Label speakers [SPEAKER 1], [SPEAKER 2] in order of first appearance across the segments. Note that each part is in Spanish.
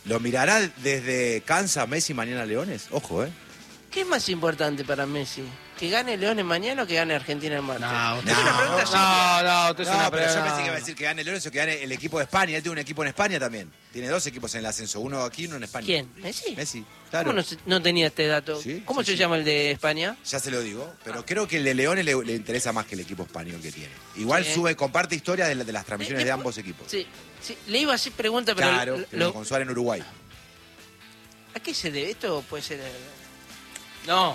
[SPEAKER 1] ¿Lo mirará desde Kansas Messi mañana Leones? Ojo,
[SPEAKER 2] ¿Qué es más importante para Messi? ¿Que gane Leones mañana o que gane Argentina el martes?
[SPEAKER 3] usted
[SPEAKER 2] Es una pregunta simple.
[SPEAKER 3] usted es una
[SPEAKER 1] No, pero yo
[SPEAKER 3] pregunta.
[SPEAKER 1] pensé que iba a decir que gane Leones o que gane el equipo de España. Él tiene un equipo en España también. Tiene 2 equipos en el ascenso, uno aquí y uno en España.
[SPEAKER 2] ¿Quién? ¿Messi?
[SPEAKER 1] Messi, claro.
[SPEAKER 2] ¿Cómo no tenía este dato?
[SPEAKER 1] Sí,
[SPEAKER 2] ¿Cómo
[SPEAKER 1] sí,
[SPEAKER 2] se
[SPEAKER 1] sí.
[SPEAKER 2] llama el de España?
[SPEAKER 1] Ya se lo digo, pero creo que el de Leones le interesa más que el equipo español que tiene. Igual
[SPEAKER 2] Sí.
[SPEAKER 1] comparte historia de las transmisiones de ambos equipos.
[SPEAKER 2] Sí, le iba a hacer pregunta, pero...
[SPEAKER 1] Claro, con Suárez en Uruguay.
[SPEAKER 2] ¿A qué se debe? ¿Esto puede ser...?
[SPEAKER 3] No.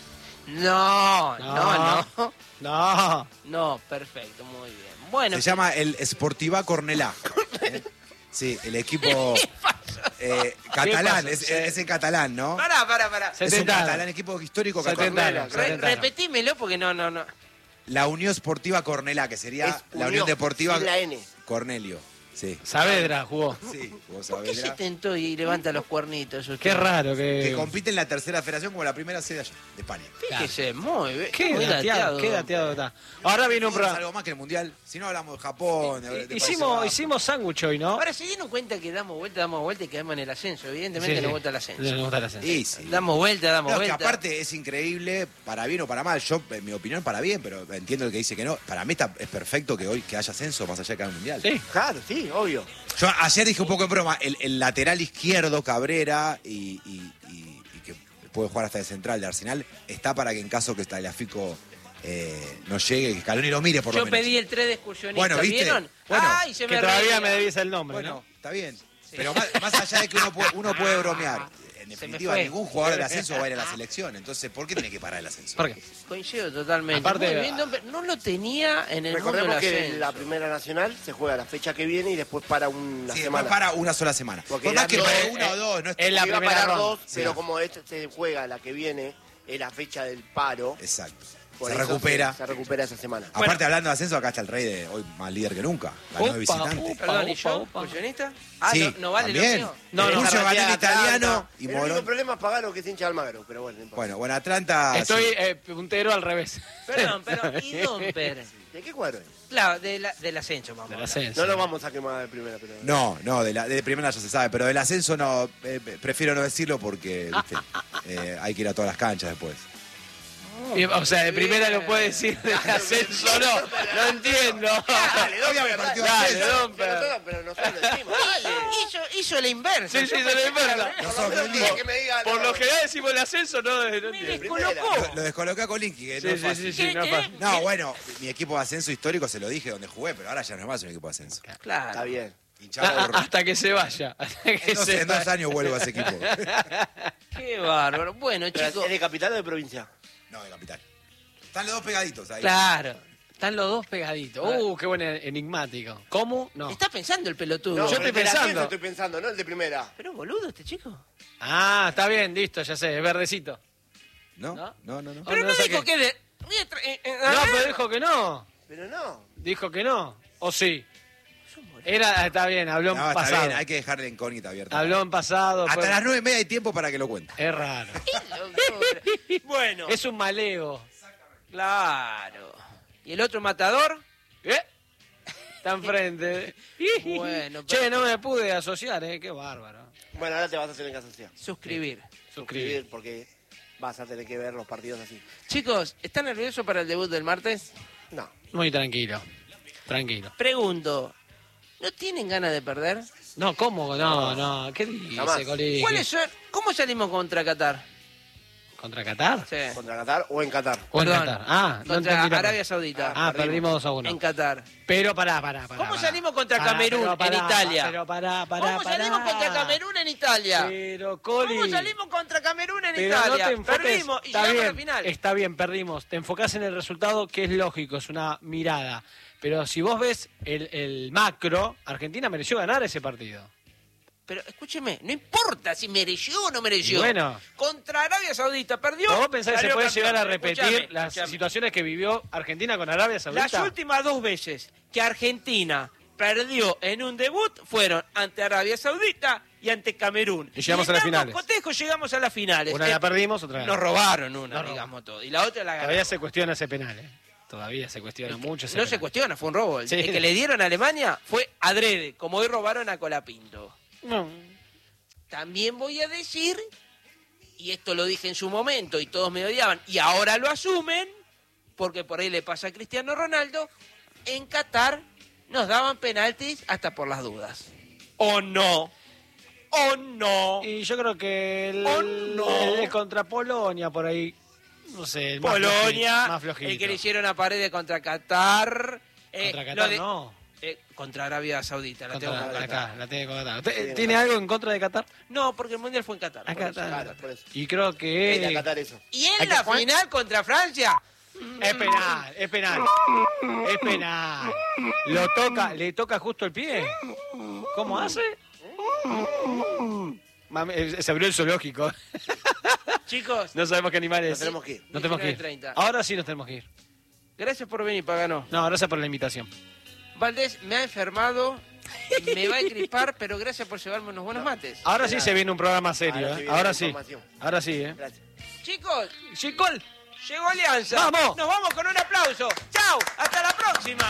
[SPEAKER 2] No, perfecto, muy bien. Bueno,
[SPEAKER 1] Se llama el Sportiva Cornelá. Sí, el equipo catalán,
[SPEAKER 3] pasó?
[SPEAKER 1] es en catalán, ¿no?
[SPEAKER 2] Pará.
[SPEAKER 1] Es un
[SPEAKER 3] 70 años.
[SPEAKER 1] catalán, equipo histórico
[SPEAKER 3] 70
[SPEAKER 1] catalán.
[SPEAKER 3] años. 70 años.
[SPEAKER 2] Repetímelo porque no.
[SPEAKER 1] La Unión Sportiva Cornelá, que sería
[SPEAKER 4] Es
[SPEAKER 1] la Unión Deportiva
[SPEAKER 4] sin la N.
[SPEAKER 1] Cornelio. Sí,
[SPEAKER 3] Saavedra jugó.
[SPEAKER 1] sí, vos
[SPEAKER 2] ¿Por qué se
[SPEAKER 1] sabés.
[SPEAKER 2] tentó y levanta los cuernitos? usted?
[SPEAKER 3] Qué raro
[SPEAKER 1] Que compite en la tercera federación como la primera sede allá, de España.
[SPEAKER 2] Fíjese, muy bien.
[SPEAKER 3] Qué
[SPEAKER 2] muy
[SPEAKER 3] dateado está. Ahora viene un
[SPEAKER 1] Es
[SPEAKER 3] programa.
[SPEAKER 1] algo más que el Mundial. Si no hablamos de Japón, de Países Bajos.
[SPEAKER 3] Hicimos sándwich hoy, ¿no?
[SPEAKER 2] Ahora se dieron cuenta que damos vuelta y quedamos en el ascenso. Evidentemente nos gusta el ascenso.
[SPEAKER 3] Nos gusta el ascenso.
[SPEAKER 1] Y sí.
[SPEAKER 2] Damos vuelta.
[SPEAKER 1] No, que aparte es increíble, para bien o para mal. Yo, en mi opinión, para bien, pero entiendo el que dice que no. Para mí es perfecto que hoy que haya ascenso más allá de que haya un Mundial.
[SPEAKER 3] Sí.
[SPEAKER 4] Claro, sí, obvio.
[SPEAKER 1] Yo ayer dije un poco en broma, el lateral izquierdo, Cabrera, y que puede jugar hasta de central de Arsenal, está para que en caso que Tagliafico no llegue, que Scaloni lo mire por lo
[SPEAKER 2] Yo
[SPEAKER 1] menos.
[SPEAKER 2] pedí el 3 de excursionista.
[SPEAKER 1] Bueno, ¿viste?
[SPEAKER 2] ¿Vieron?
[SPEAKER 1] Bueno,
[SPEAKER 2] ¡Ay, se
[SPEAKER 3] Que
[SPEAKER 2] me
[SPEAKER 3] todavía
[SPEAKER 2] reía!
[SPEAKER 3] me debís el nombre,
[SPEAKER 1] Bueno,
[SPEAKER 3] ¿no?
[SPEAKER 1] está bien. Pero más allá de que uno puede bromear, en
[SPEAKER 2] Se me
[SPEAKER 1] definitiva
[SPEAKER 2] fue.
[SPEAKER 1] ningún jugador del ascenso va a ir a la selección. Entonces, ¿por qué tiene que parar el ascenso?
[SPEAKER 3] ¿Por qué?
[SPEAKER 2] Coincido totalmente.
[SPEAKER 3] Aparte-
[SPEAKER 2] Muy bien, no lo tenía en el mundo
[SPEAKER 4] Recordemos
[SPEAKER 2] del
[SPEAKER 4] que
[SPEAKER 2] ascenso.
[SPEAKER 4] la Primera Nacional se juega la fecha que viene y después para una
[SPEAKER 1] Sí, después
[SPEAKER 4] semana.
[SPEAKER 1] para una sola semana.
[SPEAKER 4] Porque
[SPEAKER 1] Por más
[SPEAKER 4] la-
[SPEAKER 1] que
[SPEAKER 4] no,
[SPEAKER 1] para una o dos, no es
[SPEAKER 3] es la
[SPEAKER 4] Iba a
[SPEAKER 3] primera
[SPEAKER 4] parar
[SPEAKER 3] ronda.
[SPEAKER 4] 2,
[SPEAKER 1] Sí.
[SPEAKER 4] pero como se juega la que viene, es la fecha del paro.
[SPEAKER 1] Exacto.
[SPEAKER 4] por
[SPEAKER 1] Se
[SPEAKER 4] eso
[SPEAKER 1] recupera.
[SPEAKER 4] Se recupera esa semana.
[SPEAKER 1] Aparte, hablando de ascenso, acá está el Rey de hoy más líder que nunca. Ganó de visitante.
[SPEAKER 2] Perdón, ¿y yo?
[SPEAKER 3] Opa.
[SPEAKER 2] ¿Excursionista? Ah,
[SPEAKER 1] Sí,
[SPEAKER 2] no vale
[SPEAKER 1] también.
[SPEAKER 2] lo mío.
[SPEAKER 3] No,
[SPEAKER 1] Curcio,
[SPEAKER 4] Zarratea,
[SPEAKER 1] Vanel italiano
[SPEAKER 4] Atlanta.
[SPEAKER 1] y
[SPEAKER 4] El único
[SPEAKER 1] Morón.
[SPEAKER 4] problema es Pagano, que es hincha de Almagro, pero bueno, no importa.
[SPEAKER 1] Bueno, Atlanta.
[SPEAKER 3] Estoy
[SPEAKER 1] sí.
[SPEAKER 3] puntero al revés.
[SPEAKER 2] Perdón, ¿y Domper?
[SPEAKER 4] ¿De qué cuadro es?
[SPEAKER 2] Claro, del ascenso, vamos.
[SPEAKER 3] Del
[SPEAKER 2] a hablar.
[SPEAKER 3] ascenso.
[SPEAKER 4] No lo vamos a quemar de primera, pero...
[SPEAKER 1] No, de primera ya se sabe, pero del ascenso no, prefiero no decirlo porque ¿viste? Hay que ir a todas las canchas después.
[SPEAKER 3] O sea, de primera lo puede decir, del ascenso no entiendo.
[SPEAKER 4] Dale,
[SPEAKER 1] Obviamente, partido de
[SPEAKER 3] Dale,
[SPEAKER 1] ascenso.
[SPEAKER 3] Domper.
[SPEAKER 4] Pero nosotros lo decimos, dale.
[SPEAKER 2] Hizo la inversa.
[SPEAKER 3] Sí,
[SPEAKER 2] Yo
[SPEAKER 3] se
[SPEAKER 2] pensé
[SPEAKER 3] lo
[SPEAKER 2] que
[SPEAKER 3] inversa.
[SPEAKER 2] era-
[SPEAKER 1] No sos
[SPEAKER 4] Pero
[SPEAKER 1] vendido.
[SPEAKER 4] que me diga,
[SPEAKER 3] Por
[SPEAKER 4] no.
[SPEAKER 3] lo general decimos el ascenso, no
[SPEAKER 2] Me
[SPEAKER 3] entiendo.
[SPEAKER 2] descolocó.
[SPEAKER 1] Lo descoloqué a Colinki, que no
[SPEAKER 3] Sí,
[SPEAKER 1] es
[SPEAKER 3] sí,
[SPEAKER 1] fácil.
[SPEAKER 3] sí, no es fácil.
[SPEAKER 1] No, bueno, mi equipo de ascenso histórico se lo dije donde jugué, pero ahora ya no es más un equipo de ascenso.
[SPEAKER 2] Claro.
[SPEAKER 4] Está bien.
[SPEAKER 1] Hinchado por...
[SPEAKER 3] Hasta que se vaya. Hasta que se
[SPEAKER 1] En 2
[SPEAKER 3] vaya.
[SPEAKER 1] años vuelvo a ese equipo.
[SPEAKER 2] Qué bárbaro. Bueno,
[SPEAKER 4] Pero,
[SPEAKER 2] chicos.
[SPEAKER 4] ¿es de capital o de provincia?
[SPEAKER 1] No, de capital. Están los dos pegaditos ahí.
[SPEAKER 3] Claro. Están los dos pegaditos. Qué buen enigmático. ¿Cómo? No.
[SPEAKER 2] Está pensando el pelotudo.
[SPEAKER 4] No,
[SPEAKER 3] Yo
[SPEAKER 4] pero
[SPEAKER 3] estoy
[SPEAKER 4] el de ascenso
[SPEAKER 3] pensando.
[SPEAKER 4] estoy pensando, no el de primera.
[SPEAKER 2] Pero boludo este chico.
[SPEAKER 3] Ah, está bien, listo, ya sé, es verdecito.
[SPEAKER 1] ¿No?
[SPEAKER 3] ¿No?
[SPEAKER 1] No, no, no.
[SPEAKER 3] Oh,
[SPEAKER 2] Pero
[SPEAKER 3] no
[SPEAKER 2] no
[SPEAKER 3] sé
[SPEAKER 2] dijo
[SPEAKER 3] qué.
[SPEAKER 2] que de...
[SPEAKER 3] No, pero dijo que no.
[SPEAKER 4] Pero no.
[SPEAKER 3] Dijo que no. ¿O sí? Está bien, habló en
[SPEAKER 1] No, está
[SPEAKER 3] pasado.
[SPEAKER 1] bien, hay que dejar la incógnita abierta.
[SPEAKER 3] Habló en pasado.
[SPEAKER 1] Hasta
[SPEAKER 3] pues-
[SPEAKER 1] las 9:30 hay tiempo para que lo cuente.
[SPEAKER 3] Es raro.
[SPEAKER 2] Bueno.
[SPEAKER 3] Es un maleo.
[SPEAKER 2] Claro. ¿Y el otro matador?
[SPEAKER 3] ¿Eh? Está enfrente.
[SPEAKER 2] Bueno,
[SPEAKER 3] Che, no me pude asociar, qué bárbaro.
[SPEAKER 4] Bueno, ahora te vas a hacer en casa social.
[SPEAKER 2] Suscribir.
[SPEAKER 3] Suscribir.
[SPEAKER 4] Porque vas a tener que ver los partidos así.
[SPEAKER 2] Chicos, ¿están nerviosos para el debut del martes?
[SPEAKER 4] No.
[SPEAKER 3] Muy tranquilo. Tranquilo.
[SPEAKER 2] Pregunto, ¿no tienen ganas de perder?
[SPEAKER 3] No, ¿cómo? No. ¿Qué
[SPEAKER 4] Jamás.
[SPEAKER 3] dice, Coli?
[SPEAKER 2] ¿Cuáles son? ¿Cómo salimos contra Qatar?
[SPEAKER 3] ¿Contra Qatar?
[SPEAKER 2] Sí.
[SPEAKER 4] ¿Contra Qatar o en Qatar?
[SPEAKER 3] ¿O en
[SPEAKER 2] Perdón.
[SPEAKER 3] Qatar? Ah, no
[SPEAKER 2] Contra
[SPEAKER 3] entendí.
[SPEAKER 2] Arabia Saudita.
[SPEAKER 3] Ah, perdimos 2-1.
[SPEAKER 2] En Qatar.
[SPEAKER 3] Pero pará.
[SPEAKER 2] ¿Cómo salimos contra Camerún en Italia?
[SPEAKER 3] Pero pará.
[SPEAKER 2] ¿Cómo salimos contra Camerún en Italia?
[SPEAKER 3] Pero, Coli.
[SPEAKER 2] ¿Cómo salimos contra Camerún en
[SPEAKER 3] Pero
[SPEAKER 2] Italia?
[SPEAKER 3] no te enfoques.
[SPEAKER 2] Perdimos y
[SPEAKER 3] Está
[SPEAKER 2] llegamos
[SPEAKER 3] bien,
[SPEAKER 2] a la final.
[SPEAKER 3] Está bien, perdimos. Te enfocás en el resultado, que es lógico, es una mirada. Pero si vos ves el macro, Argentina mereció ganar ese partido.
[SPEAKER 2] Pero escúcheme, no importa si mereció o no mereció.
[SPEAKER 3] Bueno.
[SPEAKER 2] Contra Arabia Saudita perdió.
[SPEAKER 3] ¿Vos pensás que se
[SPEAKER 2] salió
[SPEAKER 3] puede
[SPEAKER 2] campeón?
[SPEAKER 3] llegar a repetir
[SPEAKER 2] Escúchame,
[SPEAKER 3] las
[SPEAKER 2] escúchame.
[SPEAKER 3] situaciones que vivió Argentina con Arabia Saudita?
[SPEAKER 2] Las últimas 2 veces que Argentina perdió en un debut fueron ante Arabia Saudita y ante Camerún.
[SPEAKER 3] Y llegamos
[SPEAKER 2] en
[SPEAKER 3] a las
[SPEAKER 2] ambos
[SPEAKER 3] finales.
[SPEAKER 2] cotejos llegamos a las finales.
[SPEAKER 3] Una la perdimos, otra
[SPEAKER 2] Nos
[SPEAKER 3] ganamos.
[SPEAKER 2] robaron una,
[SPEAKER 3] Nos
[SPEAKER 2] digamos todo. Y la otra la
[SPEAKER 3] Todavía
[SPEAKER 2] ganamos.
[SPEAKER 3] se cuestiona ese penal, Todavía se cuestiona mucho ese
[SPEAKER 2] No
[SPEAKER 3] penal.
[SPEAKER 2] se cuestiona, fue un robo. El
[SPEAKER 3] Sí.
[SPEAKER 2] que le dieron a Alemania fue adrede, como hoy robaron a Colapinto.
[SPEAKER 3] No.
[SPEAKER 2] también voy a decir, y esto lo dije en su momento y todos me odiaban, y ahora lo asumen, porque por ahí le pasa a Cristiano Ronaldo, en Qatar nos daban penaltis hasta por las dudas. ¿O no? ¿O no?
[SPEAKER 3] Y yo creo que el contra Polonia por ahí, no sé, el
[SPEAKER 2] Polonia,
[SPEAKER 3] más flojito.
[SPEAKER 2] el que le hicieron a Paredes contra Qatar.
[SPEAKER 3] Contra Qatar no.
[SPEAKER 2] Contra Arabia Saudita. La tengo con Qatar.
[SPEAKER 3] Acá, la tiene con Qatar. ¿Usted tiene algo en contra de Qatar?
[SPEAKER 2] No, porque el Mundial fue en Qatar.
[SPEAKER 3] Acá está.
[SPEAKER 4] Claro, por eso.
[SPEAKER 3] Y creo que...
[SPEAKER 4] Quería Qatar eso.
[SPEAKER 2] Y en la final contra Francia...
[SPEAKER 3] Es penal, es penal. Es penal. Le toca justo el pie. ¿Cómo hace? Se abrió el zoológico.
[SPEAKER 2] Chicos,
[SPEAKER 3] No sabemos qué animal es.
[SPEAKER 4] Nos tenemos que ir.
[SPEAKER 3] Nos tenemos que ir.
[SPEAKER 2] 19:30.
[SPEAKER 3] Ahora sí nos tenemos que ir.
[SPEAKER 2] gracias por venir, Pagano.
[SPEAKER 3] No, gracias por la invitación.
[SPEAKER 2] Valdés me ha enfermado, me va a gripar, pero gracias por llevarme unos buenos mates.
[SPEAKER 3] Ahora sí se viene un programa serio.
[SPEAKER 4] Ahora sí viene
[SPEAKER 3] Ahora
[SPEAKER 4] la
[SPEAKER 3] sí.
[SPEAKER 4] información.
[SPEAKER 3] Ahora sí,
[SPEAKER 4] Gracias.
[SPEAKER 2] Chicos,
[SPEAKER 3] Chicol.
[SPEAKER 2] llegó Alianza.
[SPEAKER 3] ¡Vamos!
[SPEAKER 2] Nos vamos con un aplauso. ¡Chao! ¡Hasta la próxima!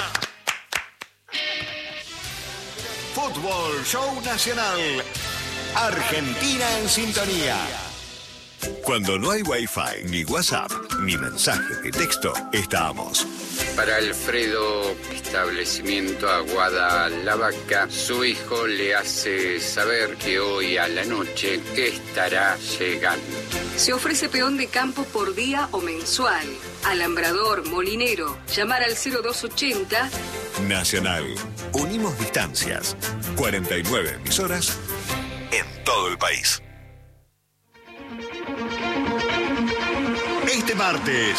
[SPEAKER 5] Fútbol Show Nacional. Argentina en sintonía. Cuando no hay Wi-Fi, ni WhatsApp, ni mensaje de texto, estamos.
[SPEAKER 6] Para Alfredo, establecimiento Aguada La Vaca, su hijo le hace saber que hoy a la noche estará llegando.
[SPEAKER 7] Se ofrece peón de campo por día o mensual. Alambrador, molinero. Llamar al 0280.
[SPEAKER 5] Nacional. Unimos distancias. 49 emisoras en todo el país. Este martes,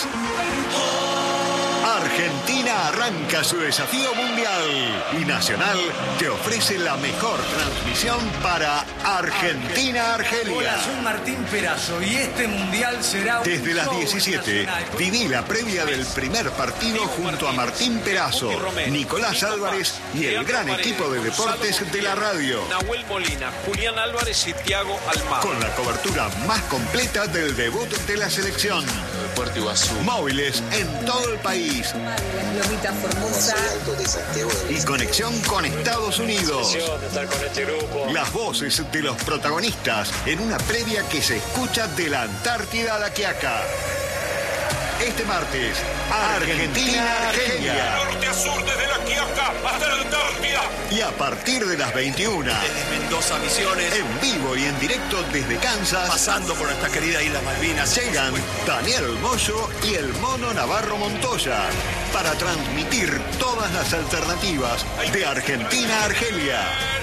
[SPEAKER 5] Argentina arranca su desafío mundial y Nacional te ofrece la mejor transmisión para Argentina-Argelia.
[SPEAKER 8] Hola, soy Martín Perazo y este mundial será un
[SPEAKER 5] Desde las
[SPEAKER 8] show
[SPEAKER 5] 17,
[SPEAKER 8] nacional.
[SPEAKER 5] viví la previa del primer partido junto a Martín Perazo, Nicolás Álvarez y el gran equipo de deportes de la radio.
[SPEAKER 9] Nahuel Molina, Julián Álvarez y Thiago Almagro.
[SPEAKER 5] Con la cobertura más completa del debut de la selección.
[SPEAKER 9] Puerto Iguazú.
[SPEAKER 5] Móviles en todo el país.
[SPEAKER 7] Lomita Formosa.
[SPEAKER 5] Y conexión con Estados Unidos. Las voces de los protagonistas en una previa que se escucha de la Antártida a la Quiaca. Este martes, Argentina-Argelia.
[SPEAKER 9] Norte a sur, desde la Quiaca hasta la Antártida.
[SPEAKER 5] Y a partir de las 21,
[SPEAKER 9] Desde Mendoza, Misiones,
[SPEAKER 5] en vivo y en directo desde Kansas,
[SPEAKER 9] pasando por nuestra querida Isla Malvinas.
[SPEAKER 5] llegan Daniel Moyo y el Mono Navarro Montoya para transmitir todas las alternativas de Argentina a Argelia.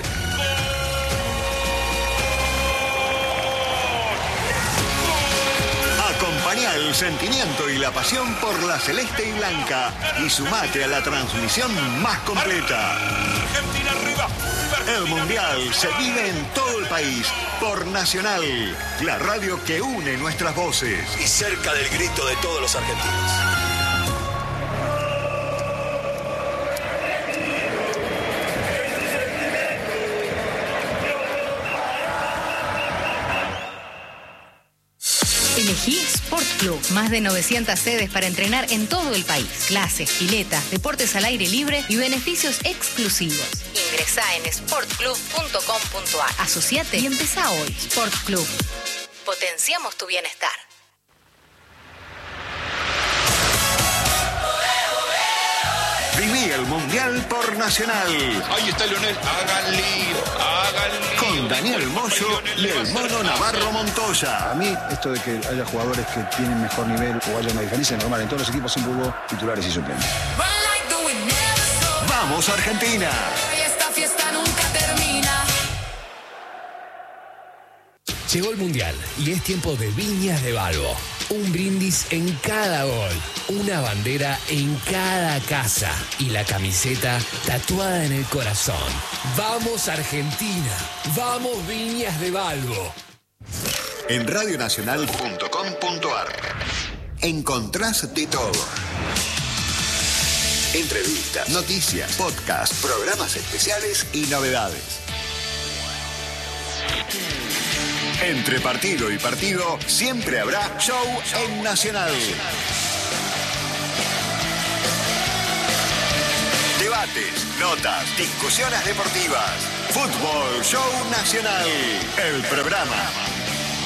[SPEAKER 5] Acompañá el sentimiento y la pasión por la celeste y blanca y sumate a la transmisión más completa.
[SPEAKER 9] Argentina arriba.
[SPEAKER 5] El Mundial se vive en todo el país por Nacional, la radio que une nuestras voces.
[SPEAKER 9] Y cerca del grito de todos los argentinos.
[SPEAKER 10] Elegí Sport Club. Más de 900 sedes para entrenar en todo el país. Clases, piletas, deportes al aire libre y beneficios exclusivos. Ingresá en sportclub.com.ar. Asociate y empezá hoy. Sport Club. Potenciamos tu bienestar.
[SPEAKER 5] Viví el Mundial por Nacional.
[SPEAKER 9] Ahí está Leonel. Hagan lío.
[SPEAKER 5] Con Daniel Moyo y el Mono Navarro Montoya.
[SPEAKER 11] A mí, esto de que haya jugadores que tienen mejor nivel o haya una diferencia es normal. En todos los equipos siempre hubo titulares y suplentes.
[SPEAKER 5] ¡Vamos, Argentina!
[SPEAKER 10] Esta fiesta nunca termina.
[SPEAKER 12] Llegó el Mundial y es tiempo de Viñas de Balbo. Un brindis en cada gol, una bandera en cada casa y la camiseta tatuada en el corazón. ¡Vamos Argentina! ¡Vamos Viñas de Balbo!
[SPEAKER 5] En radionacional.com.ar encontrás de todo. Entrevistas, noticias, podcasts, programas especiales y novedades. Entre partido y partido siempre habrá show en Nacional. Debate debates, notas, discusiones deportivas. Fútbol Show Nacional. El programa